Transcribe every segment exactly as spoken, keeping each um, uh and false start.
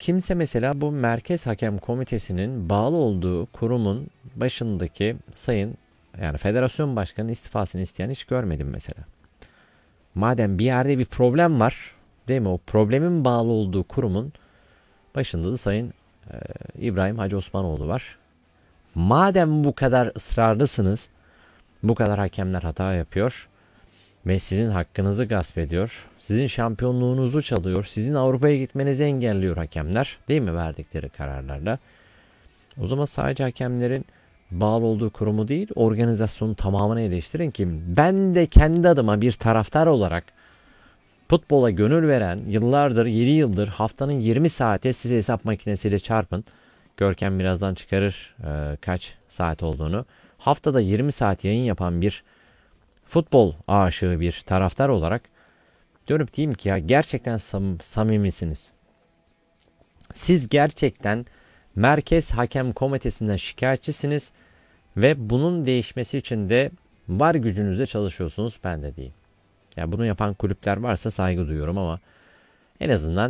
kimse mesela bu Merkez Hakem Komitesi'nin bağlı olduğu kurumun başındaki sayın, yani federasyon başkanının istifasını isteyen hiç görmedim mesela. Madem bir yerde bir problem var, değil mi? O problemin bağlı olduğu kurumun başında da sayın e, İbrahim Hacı Osmanoğlu var. Madem bu kadar ısrarlısınız, bu kadar hakemler hata yapıyor ve sizin hakkınızı gasp ediyor, sizin şampiyonluğunuzu çalıyor, sizin Avrupa'ya gitmenizi engelliyor hakemler, değil mi, verdikleri kararlarla? O zaman sadece hakemlerin bağlı olduğu kurumu değil, organizasyonun tamamını eleştirin ki ben de kendi adıma bir taraftar olarak futbola gönül veren, yıllardır, yedi yıldır haftanın yirmi saate size hesap makinesiyle çarpın. Görkem birazdan çıkarır e, kaç saat olduğunu. Haftada yirmi saat yayın yapan bir futbol aşığı bir taraftar olarak dönüp diyeyim ki ya gerçekten sam- samimisiniz. Siz gerçekten Merkez Hakem Komitesi'nden şikayetçisiniz ve bunun değişmesi için de var gücünüzle çalışıyorsunuz, ben de diyeyim. Ya yani bunu yapan kulüpler varsa saygı duyuyorum ama en azından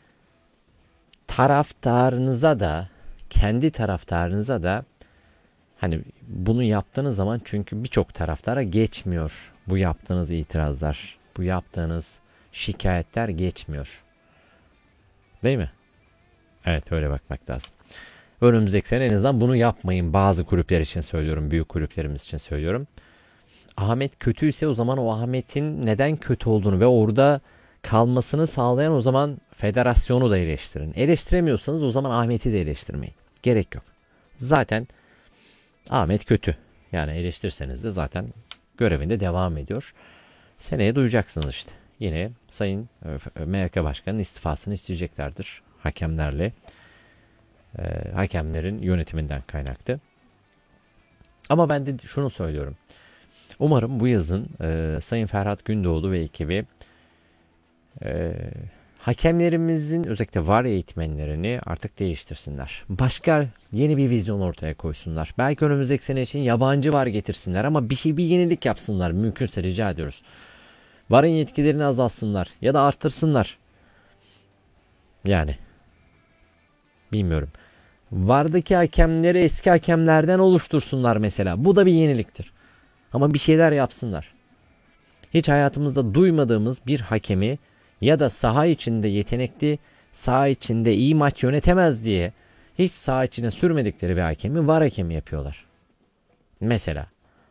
taraftarınıza da, kendi taraftarınıza da, hani bunu yaptığınız zaman, çünkü birçok taraftara geçmiyor bu yaptığınız itirazlar, bu yaptığınız şikayetler geçmiyor. Değil mi? Evet, öyle bakmak lazım. Önümüzdeki sene en azından bunu yapmayın. Bazı kulüpler için söylüyorum, büyük kulüplerimiz için söylüyorum. Ahmet kötüyse o zaman o Ahmet'in neden kötü olduğunu ve orada kalmasını sağlayan o zaman federasyonu da eleştirin. Eleştiremiyorsanız o zaman Ahmet'i de eleştirmeyin. Gerek yok. Zaten Ahmet kötü. Yani eleştirseniz de zaten görevinde devam ediyor. Seneye duyacaksınız işte. Yine Sayın M H K Başkanı'nın istifasını isteyeceklerdir hakemlerle. E, hakemlerin yönetiminden kaynaklı. Ama ben de şunu söylüyorum. Umarım bu yazın e, Sayın Ferhat Gündoğdu ve ekibi e, hakemlerimizin, özellikle VAR eğitmenlerini artık değiştirsinler. Başka yeni bir vizyon ortaya koysunlar. Belki önümüzdeki sene için yabancı VAR getirsinler ama bir şey, bir yenilik yapsınlar. Mümkünse rica ediyoruz. VAR'ın yetkilerini azaltsınlar ya da artırsınlar. Yani bilmiyorum. VAR'daki hakemleri eski hakemlerden oluştursunlar mesela. Bu da bir yeniliktir. Ama bir şeyler yapsınlar. Hiç hayatımızda duymadığımız bir hakemi ya da saha içinde yetenekli, saha içinde iyi maç yönetemez diye hiç saha içine sürmedikleri bir hakemi VAR hakemi yapıyorlar. Mesela.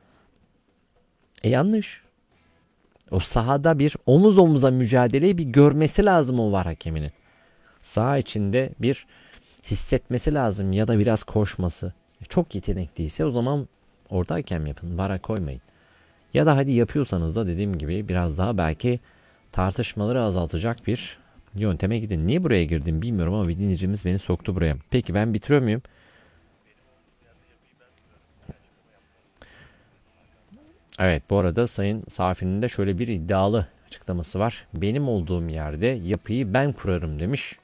E yanlış. O sahada bir omuz omuza mücadeleyi bir görmesi lazım o VAR hakeminin. Saha içinde bir hissetmesi lazım ya da biraz koşması. Çok yetenekliyse o zaman orada hakem yapın. VAR'a koymayın. Ya da hadi yapıyorsanız da dediğim gibi biraz daha belki tartışmaları azaltacak bir yönteme gidin. Niye buraya girdim bilmiyorum ama bir dinleyicimiz beni soktu buraya. Peki ben bitiriyor muyum? Evet, bu arada Sayın Safi'nin de şöyle bir iddialı açıklaması var. Benim olduğum yerde yapıyı ben kurarım demiş.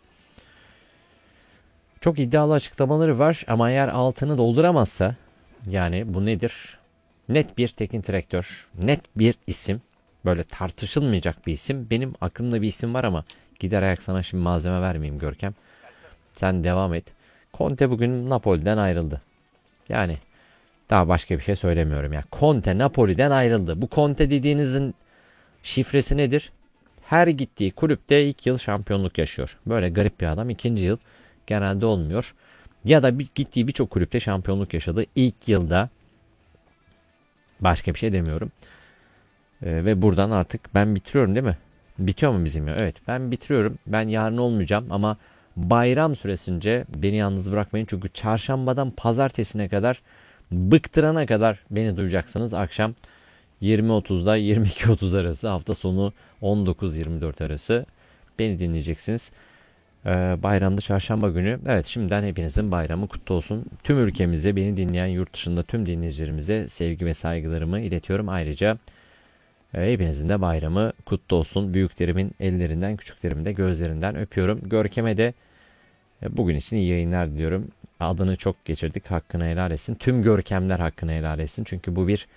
Çok iddialı açıklamaları var ama eğer altını dolduramazsa, yani bu nedir? Net bir teknik direktör, net bir isim, böyle tartışılmayacak bir isim. Benim aklımda bir isim var ama gider ayak sana şimdi malzeme vermeyeyim Görkem. Sen devam et. Conte bugün Napoli'den ayrıldı. Yani daha başka bir şey söylemiyorum ya. Conte Napoli'den ayrıldı. Bu Conte dediğinizin şifresi nedir? Her gittiği kulüpte ilk yıl şampiyonluk yaşıyor. Böyle garip bir adam. İkinci yıl genelde olmuyor. Ya da bir, gittiği birçok kulüpte şampiyonluk yaşadı. İlk yılda, başka bir şey demiyorum. Ee, ve buradan artık ben bitiriyorum değil mi? Bitiyor mu bizim ya? Evet, ben bitiriyorum. Ben yarın olmayacağım ama bayram süresince beni yalnız bırakmayın. Çünkü çarşambadan pazartesine kadar, bıktırana kadar beni duyacaksınız. Akşam yirmi otuzda yirmi iki otuz arası, hafta sonu on dokuz yirmi dört arası beni dinleyeceksiniz. Ee, bayramda çarşamba günü. Evet, şimdiden hepinizin bayramı kutlu olsun. Tüm ülkemize, beni dinleyen yurt dışında tüm dinleyicilerimize sevgi ve saygılarımı iletiyorum. Ayrıca e, hepinizin de bayramı kutlu olsun. Büyüklerimin ellerinden, küçüklerimin de gözlerinden öpüyorum. Görkem'e de e, bugün için iyi yayınlar diliyorum. Adını çok geçirdik. Hakkını helal etsin. Tüm Görkemler hakkını helal etsin. Çünkü bu bir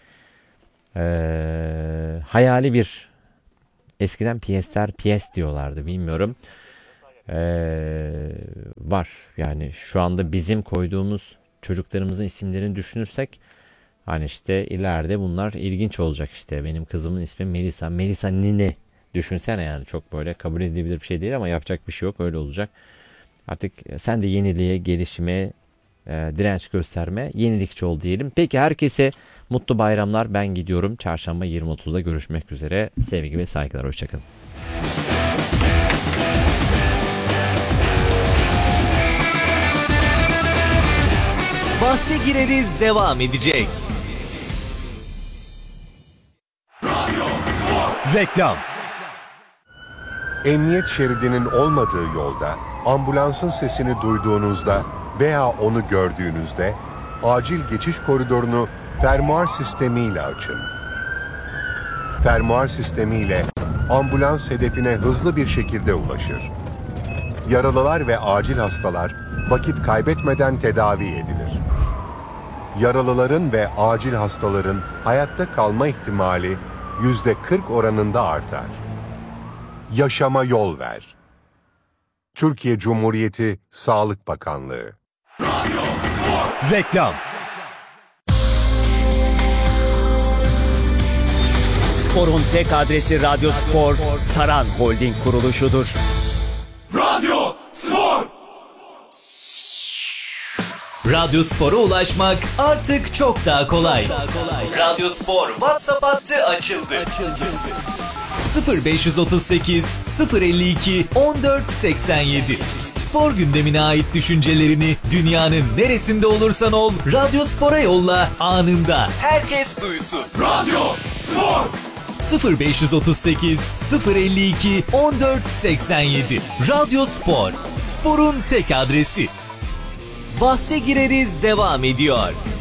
e, hayali bir, eskiden P S'ler P S diyorlardı, bilmiyorum. Ee, var. Yani şu anda bizim koyduğumuz çocuklarımızın isimlerini düşünürsek hani işte ileride bunlar ilginç olacak işte. Benim kızımın ismi Melisa. Melisa Nine. Düşünsene yani çok böyle kabul edilebilir bir şey değil ama yapacak bir şey yok. Öyle olacak. Artık sen de yeniliğe, gelişime, e, direnç gösterme, yenilikçi ol diyelim. Peki herkese mutlu bayramlar. Ben gidiyorum. Çarşamba yirmi otuzda görüşmek üzere. Sevgi ve saygılar. Hoşçakalın. Bahse gireriz devam edecek. Reklam. Emniyet şeridinin olmadığı yolda, ambulansın sesini duyduğunuzda veya onu gördüğünüzde acil geçiş koridorunu fermuar sistemiyle açın. Fermuar sistemiyle ambulans hedefine hızlı bir şekilde ulaşır. Yaralılar ve acil hastalar vakit kaybetmeden tedavi edilir. Yaralıların ve acil hastaların hayatta kalma ihtimali yüzde kırk oranında artar. Yaşama yol ver. Türkiye Cumhuriyeti Sağlık Bakanlığı. Reklam. Spor'un tek adresi Radyo Spor, Saran Holding kuruluşudur. Radyo Spor. Radyo Spor'a ulaşmak artık çok daha kolay. Radyo Spor WhatsApp hattı açıldı. sıfır beş otuz sekiz sıfır elli iki on dört seksen yedi. Spor gündemine ait düşüncelerini dünyanın neresinde olursan ol Radyo Spor'a yolla, anında herkes duysun. Radyo Spor. sıfır beş otuz sekiz sıfır elli iki on dört seksen yedi. Radyo Spor, sporun tek adresi. Bahse gireriz devam ediyor.